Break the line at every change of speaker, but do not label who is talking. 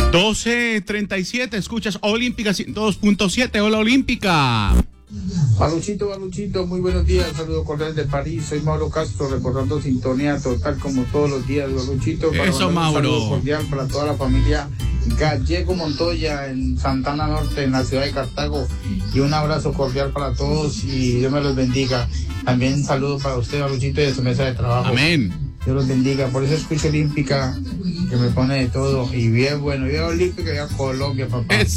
12:37, escuchas Olímpica 102.7. Hola, Olímpica.
Baluchito, muy buenos días, saludo cordial de París, soy Mauro Castro, reportando sintonía total como todos los días, Baluchito.
Eso, Mauro.
Un saludo cordial para toda la familia Gallego Montoya en Santana Norte, en la ciudad de Cartago, y un abrazo cordial para todos y Dios me los bendiga. También un saludo para usted, Baluchito, y de su mesa de trabajo.
Amén.
Dios los bendiga, por eso escucho Olímpica, que me pone de todo, y bien bueno, bien Olímpica y a Colombia, papá.